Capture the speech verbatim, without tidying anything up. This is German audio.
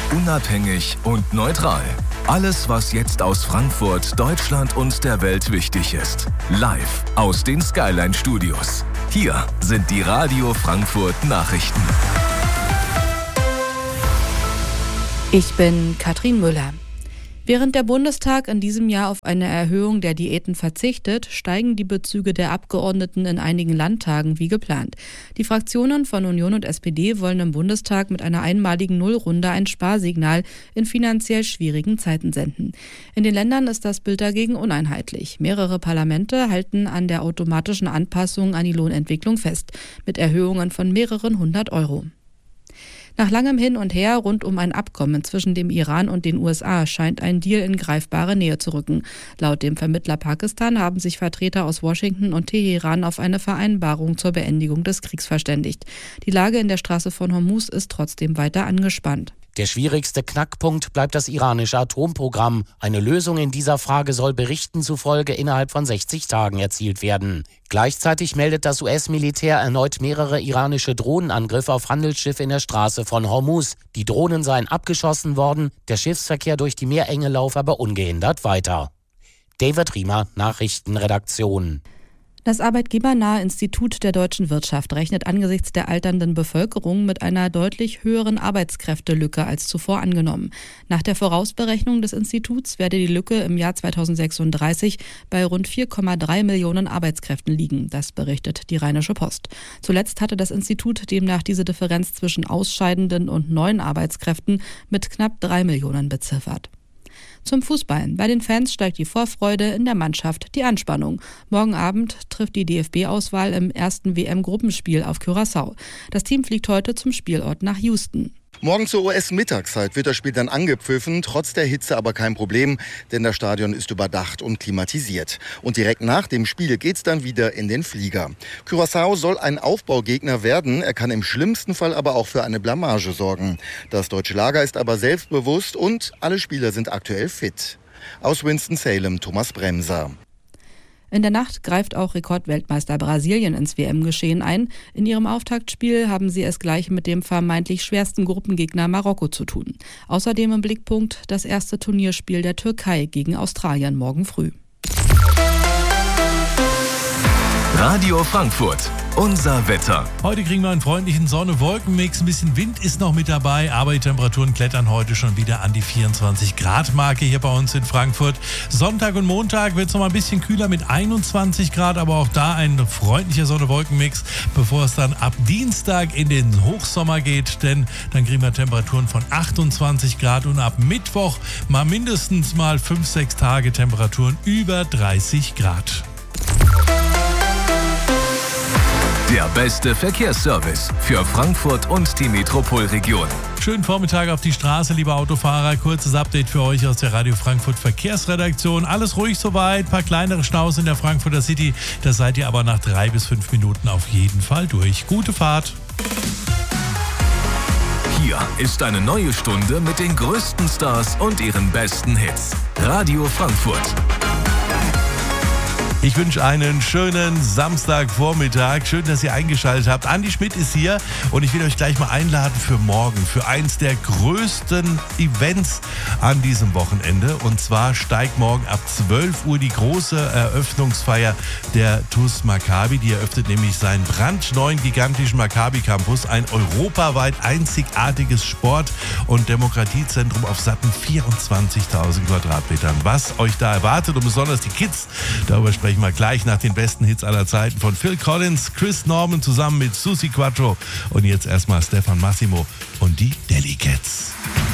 Unabhängig und neutral. Alles, was jetzt aus Frankfurt, Deutschland und der Welt wichtig ist. Live aus den Skyline Studios. Hier sind die Radio Frankfurt Nachrichten. Ich bin Katrin Müller. Während der Bundestag in diesem Jahr auf eine Erhöhung der Diäten verzichtet, steigen die Bezüge der Abgeordneten in einigen Landtagen wie geplant. Die Fraktionen von Union und S P D wollen im Bundestag mit einer einmaligen Nullrunde ein Sparsignal in finanziell schwierigen Zeiten senden. In den Ländern ist das Bild dagegen uneinheitlich. Mehrere Parlamente halten an der automatischen Anpassung an die Lohnentwicklung fest, mit Erhöhungen von mehreren hundert Euro. Nach langem Hin und Her rund um ein Abkommen zwischen dem Iran und den U S A scheint ein Deal in greifbare Nähe zu rücken. Laut dem Vermittler Pakistan haben sich Vertreter aus Washington und Teheran auf eine Vereinbarung zur Beendigung des Kriegs verständigt. Die Lage in der Straße von Hormuz ist trotzdem weiter angespannt. Der schwierigste Knackpunkt bleibt das iranische Atomprogramm. Eine Lösung in dieser Frage soll Berichten zufolge innerhalb von sechzig Tagen erzielt werden. Gleichzeitig meldet das U S-Militär erneut mehrere iranische Drohnenangriffe auf Handelsschiffe in der Straße von Hormuz. Die Drohnen seien abgeschossen worden, der Schiffsverkehr durch die Meerenge laufe aber ungehindert weiter. David Riemer, Nachrichtenredaktion. Das Arbeitgebernahe Institut der deutschen Wirtschaft rechnet angesichts der alternden Bevölkerung mit einer deutlich höheren Arbeitskräftelücke als zuvor angenommen. Nach der Vorausberechnung des Instituts werde die Lücke im Jahr zweitausendsechsunddreißig bei rund vier Komma drei Millionen Arbeitskräften liegen. Das berichtet die Rheinische Post. Zuletzt hatte das Institut demnach diese Differenz zwischen ausscheidenden und neuen Arbeitskräften mit knapp drei Millionen beziffert. Zum Fußball. Bei den Fans steigt die Vorfreude, in der Mannschaft die Anspannung. Morgen Abend trifft die D F B-Auswahl im ersten W M-Gruppenspiel auf Curaçao. Das Team fliegt heute zum Spielort nach Houston. Morgen zur U S-Mittagszeit wird das Spiel dann angepfiffen, trotz der Hitze aber kein Problem, denn das Stadion ist überdacht und klimatisiert. Und direkt nach dem Spiel geht's dann wieder in den Flieger. Curaçao soll ein Aufbaugegner werden, er kann im schlimmsten Fall aber auch für eine Blamage sorgen. Das deutsche Lager ist aber selbstbewusst und alle Spieler sind aktuell fit. Aus Winston-Salem, Thomas Bremser. In der Nacht greift auch Rekordweltmeister Brasilien ins W M-Geschehen ein. In ihrem Auftaktspiel haben sie es gleich mit dem vermeintlich schwersten Gruppengegner Marokko zu tun. Außerdem im Blickpunkt das erste Turnierspiel der Türkei gegen Australien morgen früh. Radio Frankfurt, unser Wetter. Heute kriegen wir einen freundlichen Sonne-Wolken-Mix. Ein bisschen Wind ist noch mit dabei, aber die Temperaturen klettern heute schon wieder an die vierundzwanzig Grad Marke hier bei uns in Frankfurt. Sonntag und Montag wird es noch mal ein bisschen kühler mit einundzwanzig Grad, aber auch da ein freundlicher Sonne-Wolken-Mix, bevor es dann ab Dienstag in den Hochsommer geht, denn dann kriegen wir Temperaturen von achtundzwanzig Grad und ab Mittwoch mal mindestens mal fünf, sechs Tage Temperaturen über dreißig Grad. Der beste Verkehrsservice für Frankfurt und die Metropolregion. Schönen Vormittag auf die Straße, liebe Autofahrer. Kurzes Update für euch aus der Radio Frankfurt Verkehrsredaktion. Alles ruhig soweit, ein paar kleinere Staus in der Frankfurter City. Da seid ihr aber nach drei bis fünf Minuten auf jeden Fall durch. Gute Fahrt. Hier ist eine neue Stunde mit den größten Stars und ihren besten Hits. Radio Frankfurt. Ich wünsche einen schönen Samstagvormittag. Schön, dass ihr eingeschaltet habt. Andi Schmidt ist hier und ich will euch gleich mal einladen für morgen, für eins der größten Events an diesem Wochenende. Und zwar steigt morgen ab zwölf Uhr die große Eröffnungsfeier der T U S Maccabi. Die eröffnet nämlich seinen brandneuen gigantischen Maccabi Campus, ein europaweit einzigartiges Sport- und Demokratiezentrum auf satten vierundzwanzigtausend Quadratmetern. Was euch da erwartet und besonders die Kids, darüber sprechen wir gleich nach den besten Hits aller Zeiten von Phil Collins, Chris Norman zusammen mit Susi Quattro und jetzt erstmal Stefan Massimo und die Delicates.